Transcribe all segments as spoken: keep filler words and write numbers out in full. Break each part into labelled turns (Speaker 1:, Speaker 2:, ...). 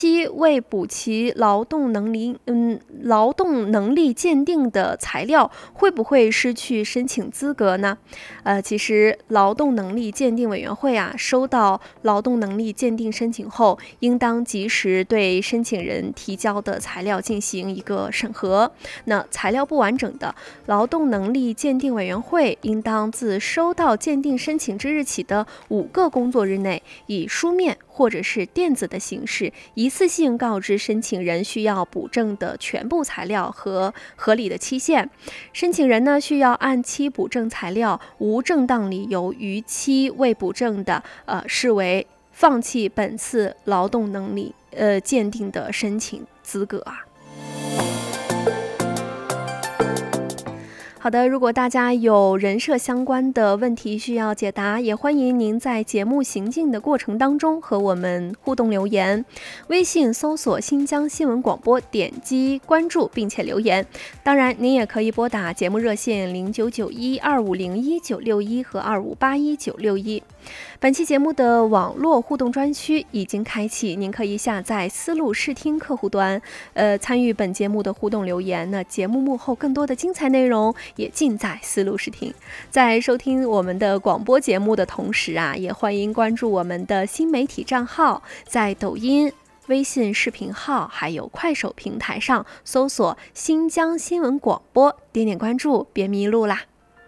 Speaker 1: 期未补齐劳动能力，嗯，劳动能力鉴定的材料，会不会失去申请资格呢？呃，其实劳动能力鉴定委员会啊，收到劳动能力鉴定申请后，应当及时对申请人提交的材料进行一个审核。那材料不完整的，劳动能力鉴定委员会应当自收到鉴定申请之日起的五个工作日内，以书面或者是电子的形式，一次性告知申请人需要补正的全部材料和合理的期限。申请人呢，需要按期补正材料，无正当理由逾期未补正的，呃，视为放弃本次劳动能力呃鉴定的申请资格啊。好的，如果大家有人社相关的问题需要解答，也欢迎您在节目行进的过程当中和我们互动留言。微信搜索新疆新闻广播，点击关注并且留言。当然，您也可以拨打节目热线零九九一二五零一九六一和二五八一九六一。本期节目的网络互动专区已经开启，您可以下载思路视听客户端，呃，参与本节目的互动留言。那节目幕后更多的精彩内容也尽在思路视听。在收听我们的广播节目的同时啊，也欢迎关注我们的新媒体账号，在抖音、微信视频号还有快手平台上搜索新疆新闻广播，点点关注，别迷路啦。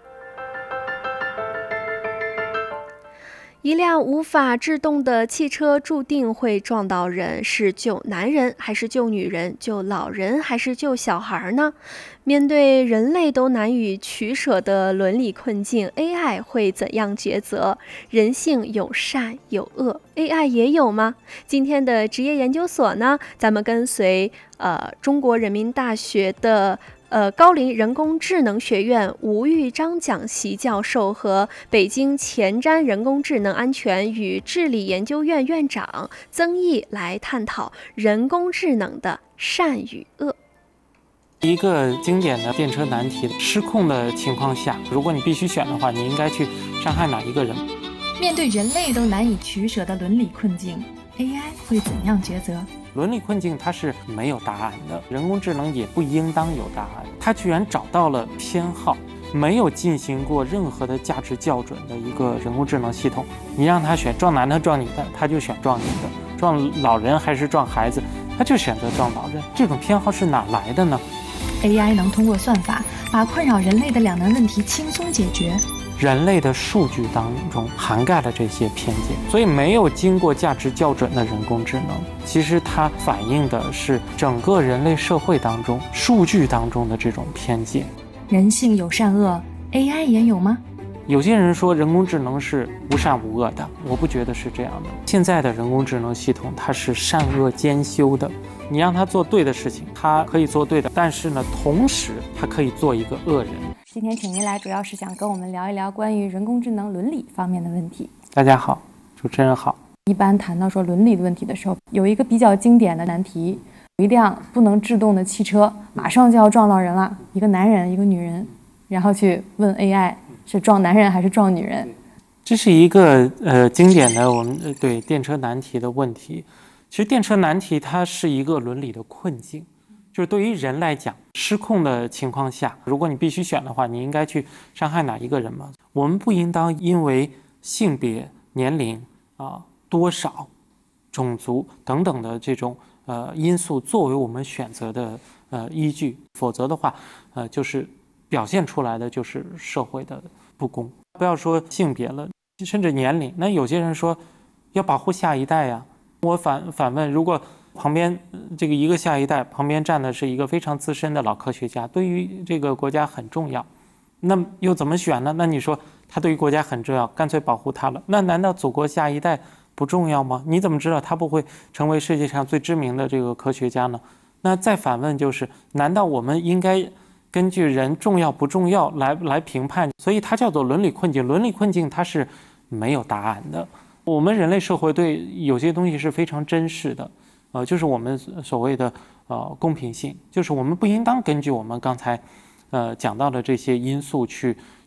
Speaker 1: 一辆无法制动的汽车注定会撞到人，是救男人还是救女人？救老人还是救小孩呢？面对人类都难以取舍的伦理困境， A I 会怎样抉择？人性有善有恶， A I 也有吗？今天的职业研究所呢，咱们跟随呃中国人民大学的呃，高陵人工智能学院吴玉章讲席教授和北京前瞻人工智能安全与治理研究院院长曾毅来探讨人工智能的善与恶。
Speaker 2: 一个经典的电车难题，失控的情况下，如果你必须选的话，你应该去伤害哪一个人？
Speaker 3: 面对人类都难以取舍的伦理困境， A I 会怎样抉择？
Speaker 2: 伦理困境它是没有答案的，人工智能也不应当有答案。它居然找到了偏好，没有进行过任何的价值校准的一个人工智能系统，你让它选撞男的撞女的，它就选撞女的；撞老人还是撞孩子，它就选择撞老人。这种偏好是哪来的呢？
Speaker 3: A I 能通过算法把困扰人类的两难问题轻松解决。
Speaker 2: 人类的数据当中涵盖了这些偏见，所以没有经过价值校准的人工智能，其实它反映的是整个人类社会当中数据当中的这种偏见。
Speaker 3: 人性有善恶， A I 也有吗？
Speaker 2: 有些人说人工智能是无善无恶的，我不觉得是这样的。现在的人工智能系统它是善恶兼修的，你让它做对的事情，它可以做对的，但是呢，同时它可以做一个恶人。
Speaker 3: 今天请您来，主要是想跟我们聊一聊关于人工智能伦理方面的问题。
Speaker 2: 大家好，主持人好。
Speaker 3: 一般谈到说伦理的问题的时候，有一个比较经典的难题，有一辆不能制动的汽车马上就要撞到人了，一个男人一个女人，然后去问 A I 是撞男人还是撞女人。
Speaker 2: 这是一个呃经典的我们对电车难题的问题。其实电车难题它是一个伦理的困境，就是对于人来讲，失控的情况下，如果你必须选的话，你应该去伤害哪一个人吗？我们不应当因为性别、年龄啊、多少、种族等等的这种呃因素作为我们选择的呃依据，否则的话，呃就是表现出来的就是社会的不公。不要说性别了，甚至年龄，那有些人说要保护下一代呀。我反反问，如果旁边这个一个下一代旁边站的是一个非常资深的老科学家，对于这个国家很重要，那又怎么选呢？那你说他对于国家很重要，干脆保护他了，那难道祖国下一代不重要吗？你怎么知道他不会成为世界上最知名的这个科学家呢？那再反问就是，难道我们应该根据人重要不重要来来评判？所以它叫做伦理困境。伦理困境它是没有答案的。我们人类社会对有些东西是非常珍视的，呃，就是我们所谓的呃公平性，就是我们不应当根据我们刚才呃讲到的这些因素去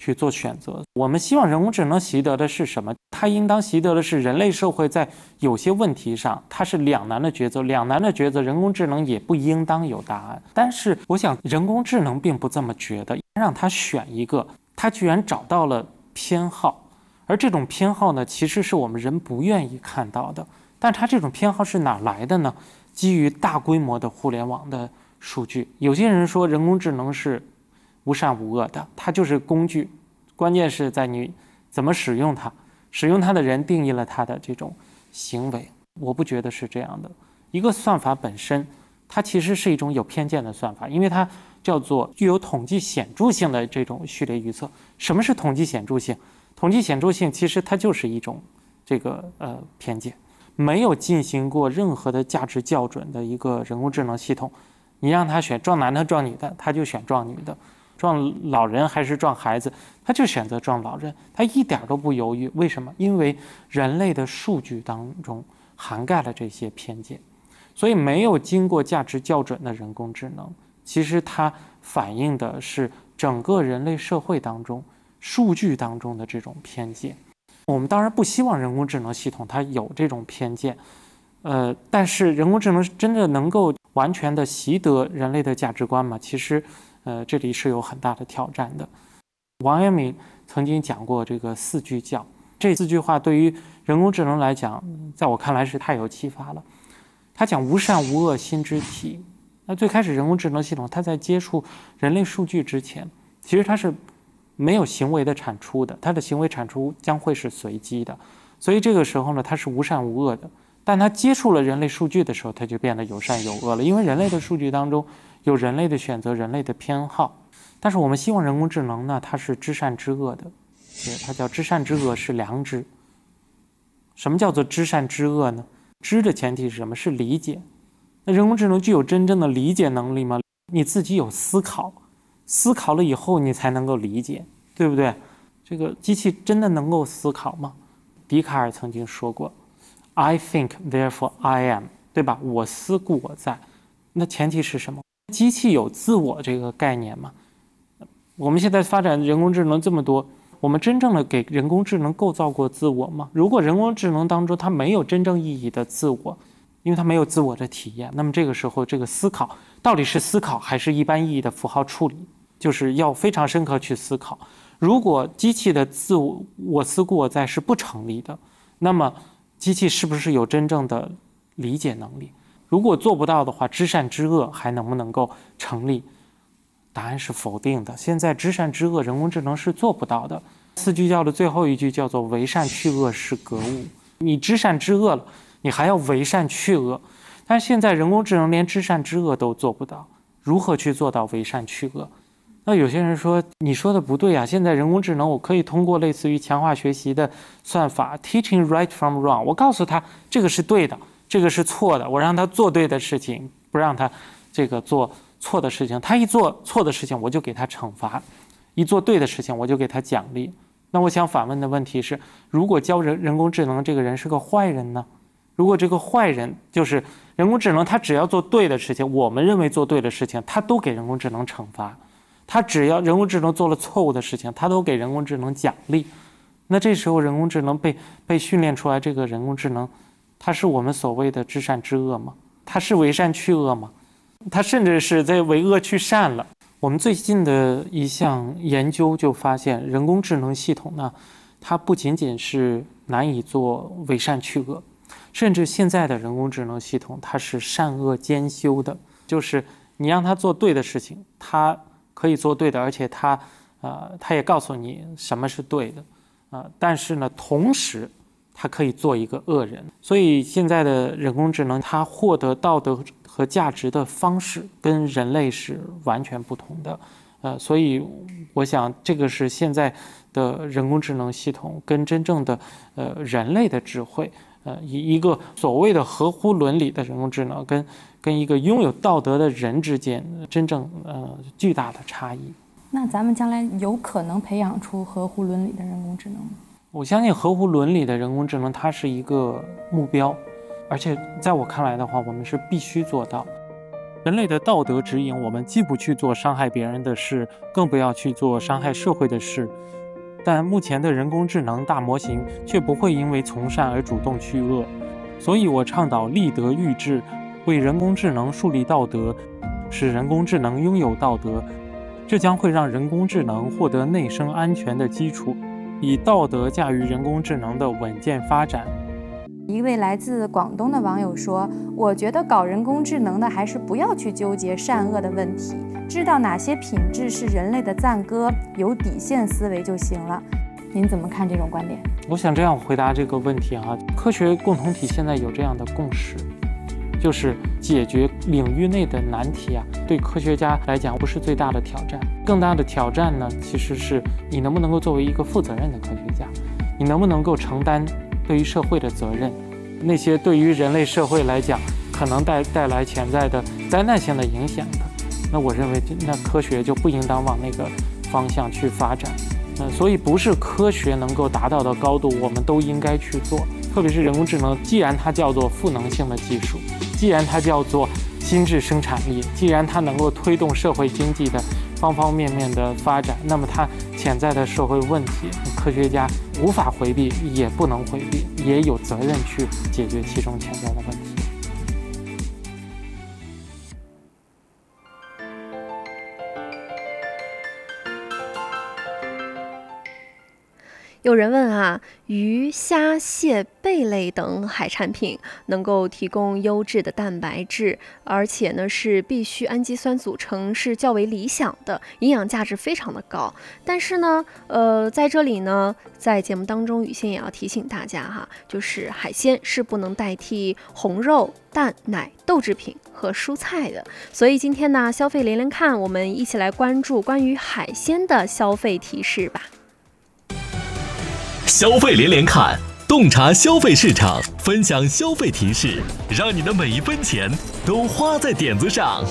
Speaker 2: 去做选择。我们希望人工智能习得的是什么？它应当习得的是人类社会在有些问题上它是两难的抉择，两难的抉择人工智能也不应当有答案。但是我想人工智能并不这么觉得，让它选一个，它居然找到了偏好，而这种偏好呢，其实是我们人不愿意看到的。但它这种偏好是哪来的呢？基于大规模的互联网的数据。有些人说人工智能是无善无恶的，它就是工具，关键是在你怎么使用它，使用它的人定义了它的这种行为。我不觉得是这样的。一个算法本身它其实是一种有偏见的算法，因为它叫做具有统计显著性的这种序列预测。什么是统计显著性？统计显著性其实它就是一种这个呃偏见。没有进行过任何的价值校准的一个人工智能系统，你让它选撞男的撞女的，它就选撞女的；撞老人还是撞孩子，它就选择撞老人，它一点都不犹豫。为什么？因为人类的数据当中涵盖了这些偏见，所以没有经过价值校准的人工智能，其实它反映的是整个人类社会当中数据当中的这种偏见。我们当然不希望人工智能系统它有这种偏见，呃，但是人工智能真的能够完全的习得人类的价值观吗？其实，呃，这里是有很大的挑战的。王阳明曾经讲过这个四句教，这四句话对于人工智能来讲，在我看来是太有启发了。他讲无善无恶心之体。那最开始人工智能系统它在接触人类数据之前，其实它是没有行为的产出的，它的行为产出将会是随机的，所以这个时候呢，它是无善无恶的。但它接触了人类数据的时候，它就变得有善有恶了，因为人类的数据当中有人类的选择，人类的偏好。但是我们希望人工智能呢，它是知善知恶的，它叫知善知恶是良知。什么叫做知善知恶呢？知的前提是什么？是理解。那人工智能具有真正的理解能力吗？你自己有思考，思考了以后你才能够理解，对不对？这个机器真的能够思考吗？笛卡尔曾经说过 I think therefore I am， 对吧？我思故我在。那前提是什么？机器有自我这个概念吗？我们现在发展人工智能这么多，我们真正的给人工智能构造过自我吗？如果人工智能当中它没有真正意义的自我，因为它没有自我的体验，那么这个时候这个思考到底是思考还是一般意义的符号处理，就是要非常深刻去思考。如果机器的自我我思故我在是不成立的，那么机器是不是有真正的理解能力？如果做不到的话，知善知恶还能不能够成立？答案是否定的。现在知善知恶人工智能是做不到的。四句教的最后一句叫做为善去恶是格物，你知善知恶了，你还要为善去恶，但是现在人工智能连知善知恶都做不到，如何去做到为善去恶？那有些人说你说的不对啊，现在人工智能我可以通过类似于强化学习的算法 teaching right from wrong， 我告诉他这个是对的，这个是错的，我让他做对的事情，不让他这个做错的事情，他一做错的事情我就给他惩罚，一做对的事情我就给他奖励。那我想反问的问题是，如果教人人工智能这个人是个坏人呢？如果这个坏人就是人工智能，他只要做对的事情，我们认为做对的事情，他都给人工智能惩罚；他只要人工智能做了错误的事情，他都给人工智能奖励。那这时候人工智能被被训练出来，这个人工智能，它是我们所谓的知善知恶吗？它是为善去恶吗？它甚至是在为恶去善了。我们最近的一项研究就发现，人工智能系统呢，它不仅仅是难以做为善去恶，甚至现在的人工智能系统它是善恶兼修的，就是你让它做对的事情，它可以做对的，而且它呃它也告诉你什么是对的啊、呃，但是呢，同时它可以做一个恶人。所以现在的人工智能它获得道德和价值的方式跟人类是完全不同的，呃，所以我想这个是现在的人工智能系统跟真正的呃人类的智慧，呃，一一个所谓的合乎伦理的人工智能跟跟一个拥有道德的人之间真正呃巨大的差异。
Speaker 3: 那咱们将来有可能培养出合乎伦理的人工智能吗？
Speaker 2: 我相信合乎伦理的人工智能它是一个目标，而且在我看来的话，我们是必须做到。 人类的道德指引我们既不去做伤害别人的事，更不要去做伤害社会的事。但目前的人工智能大模型却不会因为从善而主动去恶，所以我倡导立德育智，为人工智能树立道德，使人工智能拥有道德，这将会让人工智能获得内生安全的基础，以道德驾驭人工智能的稳健发展。
Speaker 3: 一位来自广东的网友说，我觉得搞人工智能的还是不要去纠结善恶的问题，知道哪些品质是人类的赞歌，有底线思维就行了。您怎么看这种观点？
Speaker 2: 我想这样回答这个问题啊，科学共同体现在有这样的共识，就是解决领域内的难题啊，对科学家来讲不是最大的挑战，更大的挑战呢，其实是你能不能够作为一个负责任的科学家，你能不能够承担对于社会的责任，那些对于人类社会来讲可能带带来潜在的灾难性的影响的，那我认为那科学就不应当往那个方向去发展。呃，所以不是科学能够达到的高度，我们都应该去做。特别是人工智能，既然它叫做赋能性的技术，既然它叫做心智生产力，既然它能够推动社会经济的方方面面的发展，那么它潜在的社会问题，科学家无法回避，也不能回避，也有责任去解决其中潜在的问题。
Speaker 1: 有人问啊，鱼、虾、蟹、贝类等海产品能够提供优质的蛋白质，而且呢是必需氨基酸组成，是较为理想的，营养价值非常的高。但是呢，呃，在这里呢，在节目当中，雨欣也要提醒大家哈，就是海鲜是不能代替红肉、蛋、奶、豆制品和蔬菜的。所以今天呢，消费连连看，我们一起来关注关于海鲜的消费提示吧。
Speaker 4: 消费连连看，洞察消费市场，分享消费提示，让你的每一分钱都花在点子上。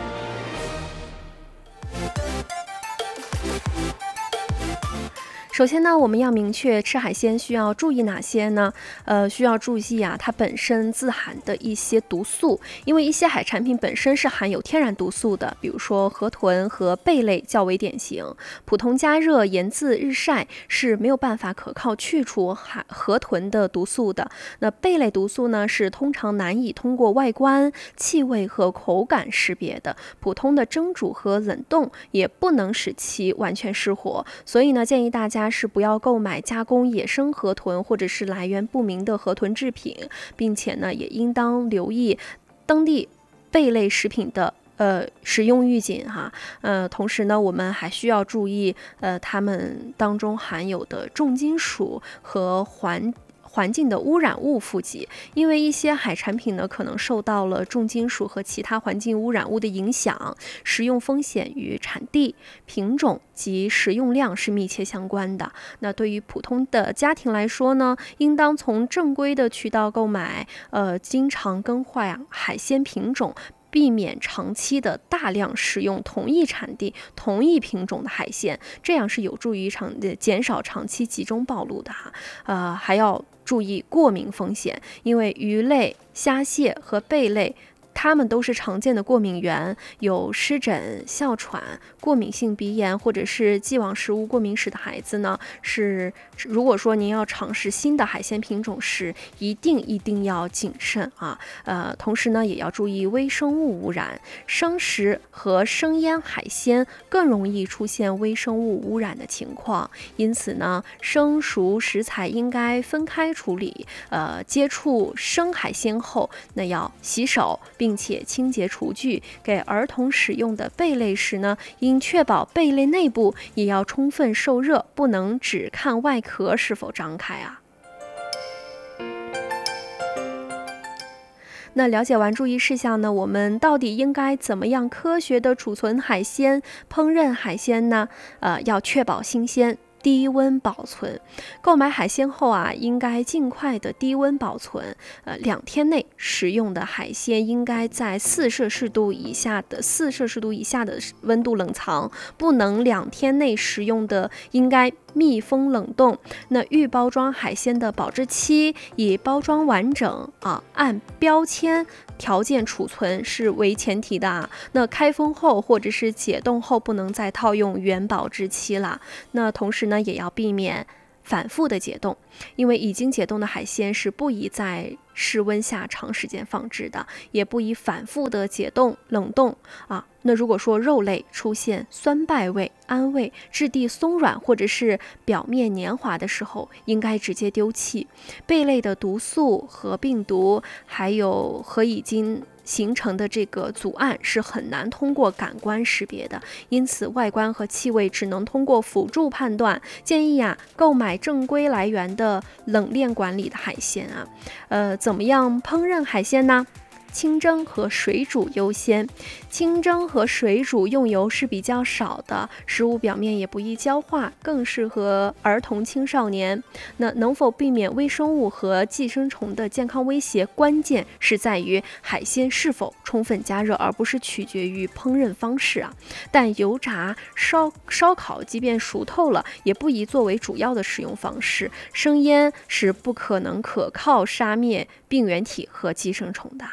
Speaker 1: 首先呢，我们要明确吃海鲜需要注意哪些呢？呃，需要注意啊，它本身自含的一些毒素，因为一些海产品本身是含有天然毒素的，比如说河豚和贝类较为典型。普通加热、盐渍、日晒是没有办法可靠去除海河豚的毒素的。那贝类毒素呢，是通常难以通过外观、气味和口感识别的。普通的蒸煮和冷冻也不能使其完全失活，所以呢，建议大家是不要购买加工野生河豚或者是来源不明的河豚制品，并且呢，也应当留意当地贝类食品的呃食用预警哈。呃，同时呢，我们还需要注意呃它们当中含有的重金属和环。环境的污染物富集，因为一些海产品呢可能受到了重金属和其他环境污染物的影响，食用风险与产地、品种及食用量是密切相关的。那对于普通的家庭来说呢，应当从正规的渠道购买，呃，经常更换海鲜品种。避免长期的大量使用同一产地、同一品种的海鲜，这样是有助于长减少长期集中暴露的哈。呃，还要注意过敏风险，因为鱼类、虾蟹和贝类，它们都是常见的过敏源，有湿疹、哮喘、过敏性鼻炎或者是既往食物过敏史的孩子呢，是如果说您要尝试新的海鲜品种时，一定一定要谨慎啊。呃，同时呢，也要注意微生物污染，生食和生腌海鲜更容易出现微生物污染的情况，因此呢，生熟食材应该分开处理。呃，接触生海鲜后，那要洗手并并且清洁厨具。给儿童使用的贝类时呢，应确保贝类内部也要充分受热，不能只看外壳是否张开啊。那了解完注意事项呢，我们到底应该怎么样科学的储存海鲜、烹饪海鲜呢？呃，要确保新鲜。低温保存，购买海鲜后啊，应该尽快的低温保存。呃，两天内食用的海鲜应该在四摄氏度以下的四摄氏度以下的温度冷藏，不能两天内食用的应该密封冷冻。那预包装海鲜的保质期以包装完整啊，按标签条件储存是为前提的啊。那开封后或者是解冻后不能再套用原保质期了。那同时呢，也要避免反复的解冻，因为已经解冻的海鲜是不宜在室温下长时间放置的，也不宜反复的解冻、冷冻啊。那如果说肉类出现酸败味、氨味、质地松软或者是表面黏滑的时候，应该直接丢弃。贝类的毒素和病毒，还有和已经形成的这个组胺是很难通过感官识别的，因此外观和气味只能通过辅助判断。建议啊，购买正规来源的冷链管理的海鲜啊。呃，怎么样烹饪海鲜呢？清蒸和水煮优先。清蒸和水煮用油是比较少的，食物表面也不易焦化，更适合儿童青少年。那能否避免微生物和寄生虫的健康威胁，关键是在于海鲜是否充分加热，而不是取决于烹饪方式啊。但油炸、烧烧烤，即便熟透了，也不宜作为主要的使用方式。生腌是不可能可靠杀灭病原体和寄生虫的。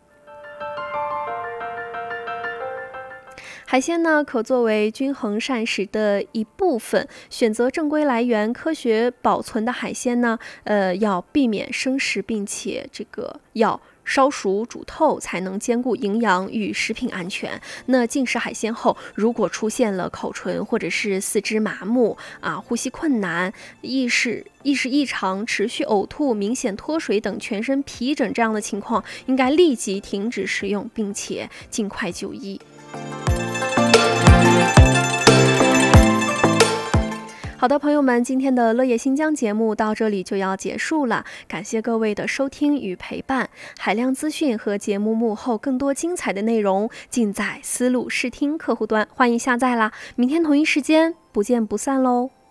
Speaker 1: 海鲜呢，可作为均衡膳食的一部分。选择正规来源、科学保存的海鲜呢，呃，要避免生食，并且这个要烧熟煮透，才能兼顾营养与食品安全。那进食海鲜后，如果出现了口唇或者是四肢麻木啊、呼吸困难、意识意识异常、持续呕吐、明显脱水等全身皮疹这样的情况，应该立即停止食用，并且尽快就医。好的，朋友们，今天的乐业新疆节目到这里就要结束了，感谢各位的收听与陪伴。海量资讯和节目幕后更多精彩的内容，尽在思路视听客户端，欢迎下载啦！明天同一时间不见不散喽。